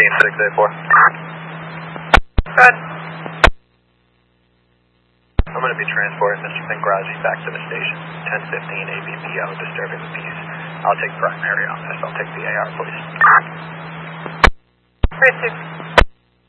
Good. I'm going to be transporting Mr. Pengrazi back to the station. 1015 ABPO, disturbing the peace. I'll take primary on this. I'll take the AR, please. Richard.